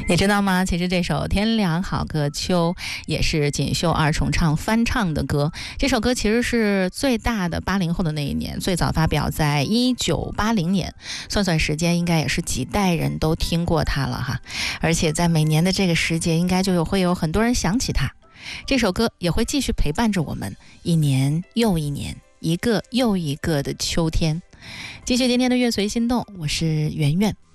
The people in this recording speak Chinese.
你知道吗？其实这首《天凉好个秋》也是锦绣二重唱翻唱的歌。这首歌其实是最大的80后的那一年，最早发表在1980年，算算时间应该也是几代人都听过它了哈。而且在每年的这个时节，应该会有很多人想起它。这首歌也会继续陪伴着我们，一年又一年，一个又一个的秋天。继续今天的乐随心动，我是圆圆。